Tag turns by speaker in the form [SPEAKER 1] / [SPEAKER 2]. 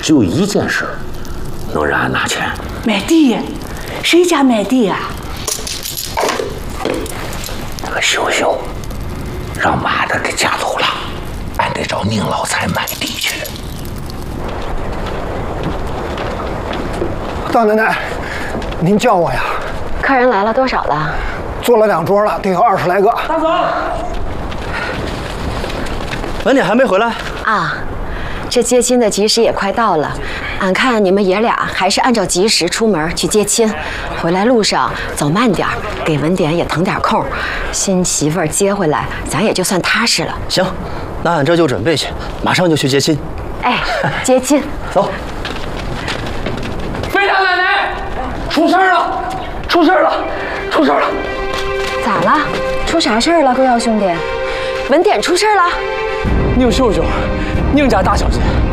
[SPEAKER 1] 只有一件事能让俺拿钱。
[SPEAKER 2] 买地？谁家买地啊？
[SPEAKER 1] 那个秀秀让马的给架走了，俺得找宁老财买地去。
[SPEAKER 3] 大奶奶，您叫我呀？
[SPEAKER 4] 客人来了多少了？
[SPEAKER 3] 做了2桌了，得有20来个。
[SPEAKER 5] 大嫂，文典还没回来
[SPEAKER 4] 啊，这接亲的吉时也快到了，俺看你们爷俩还是按照吉时出门去接亲，回来路上走慢点，给文典也腾点空，新媳妇儿接回来，咱也就算踏实了。
[SPEAKER 5] 行，那俺这就准备去，马上就去接亲。
[SPEAKER 4] 哎，接亲，
[SPEAKER 5] 走。
[SPEAKER 1] 飞大奶奶，出事了！出事了！出事了！
[SPEAKER 4] 咋了？出啥事儿了，贵耀兄弟？文典出事了？
[SPEAKER 5] 宁秀秀，宁家大小姐